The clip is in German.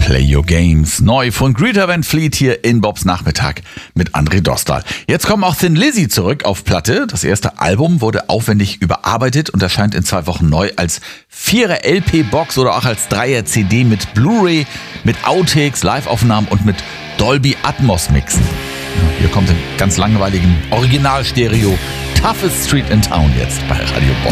Play Your Games. Neu von Greta Van Fleet hier in Bobs Nachmittag mit André Dostal. Jetzt kommen auch Thin Lizzy zurück auf Platte. Das erste Album wurde aufwendig überarbeitet und erscheint in 2 Wochen neu als 4er LP-Box oder auch als 3er CD mit Blu-ray, mit Outtakes, Live-Aufnahmen und mit Dolby Atmos Mixen. Hier kommt ein ganz langweiligen Original-Stereo Toughest Street in Town jetzt bei Radio Bob.